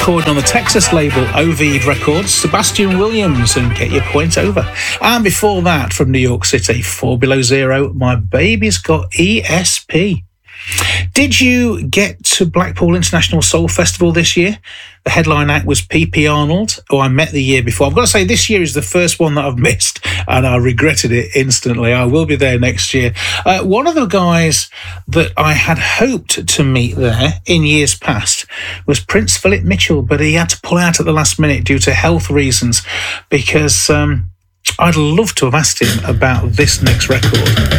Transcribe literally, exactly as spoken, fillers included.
recording on the Texas label Ovid Records, Sebastian Williams and Get Your Point Over. And before that, from New York City, Four Below Zero, My Baby's Got E S P. Did you get to Blackpool International Soul Festival this year? The headline act was P P Arnold, who I met the year before. I've got to say, this year is the first one that I've missed, and I regretted it instantly. I will be there next year. Uh, one of the guys that I had hoped to meet there in years past was Prince Philip Mitchell, but he had to pull out at the last minute due to health reasons, because um, I'd love to have asked him about this next record.